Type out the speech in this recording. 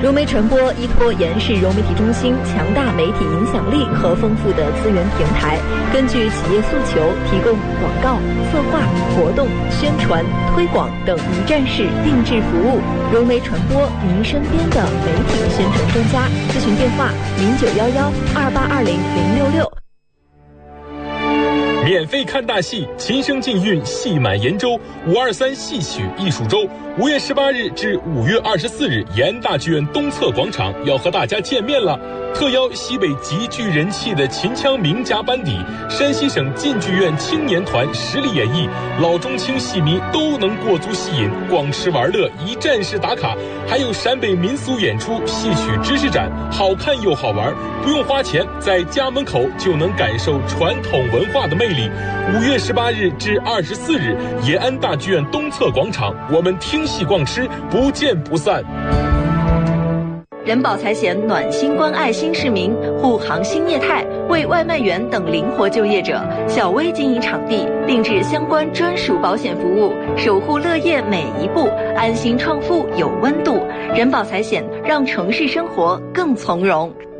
融媒传播依托延世融媒体中心强大媒体影响力和丰富的资源平台，根据企业诉求提供广告、策划、活动、宣传、推广等一站式定制服务。融媒传播，您身边的媒体宣传专家。咨询电话：091128200066。 免费看大戏，琴声竞韵，戏满延州523戏曲艺术周，5月18日至5月24日，延安大剧院东侧广场要和大家见面了。特邀西北极具人气的秦腔名家班底，山西省晋剧院青年团实力演绎，老中青戏迷都能过足戏瘾，逛吃玩乐，一站式打卡，还有陕北民俗演出、戏曲知识展，好看又好玩，不用花钱，在家门口就能感受传统文化的魅力。5月18日至24日，延安大剧院东侧广场，我们听戏逛吃，不见不散。 人保财险暖心关爱新市民，护航新业态，为外卖员等灵活就业者小微经营场地定制相关专属保险服务，守护乐业每一步，安心创富有温度。人保财险让城市生活更从容。